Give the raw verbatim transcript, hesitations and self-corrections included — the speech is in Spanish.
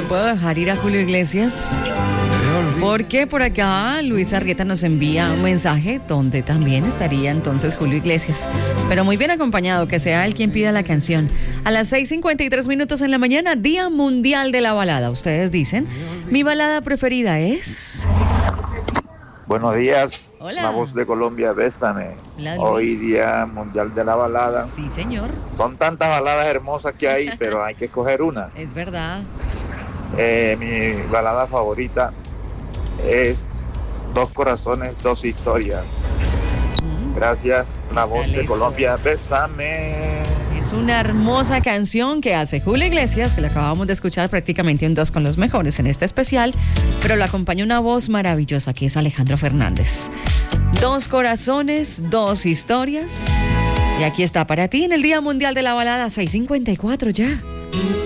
puedo dejar ir a Julio Iglesias, porque por acá Luis Arrieta nos envía un mensaje donde también estaría entonces Julio Iglesias, pero muy bien acompañado, que sea él quien pida la canción. A las seis cincuenta y tres minutos en la mañana, Día Mundial de la Balada. Ustedes dicen, mi balada preferida es... Buenos días. Hola. La voz de Colombia, bésame. Hola, Hoy Luis. Día Mundial de la Balada. Sí, señor. Son tantas baladas hermosas que hay, pero hay que escoger una. Es verdad. Eh, mi balada favorita es Dos Corazones, Dos Historias. Gracias. La voz Dale, de eso. Colombia, bésame. Es una hermosa canción que hace Julio Iglesias, que la acabamos de escuchar prácticamente un dos con los mejores en este especial, pero la acompaña una voz maravillosa que es Alejandro Fernández. Dos corazones, dos historias. Y aquí está para ti en el Día Mundial de la Balada, seis cincuenta y cuatro ya.